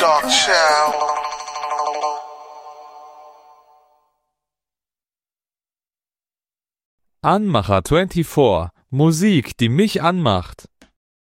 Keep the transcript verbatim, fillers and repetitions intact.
Talk Show. Anmacher vierundzwanzig. Musik, die mich anmacht.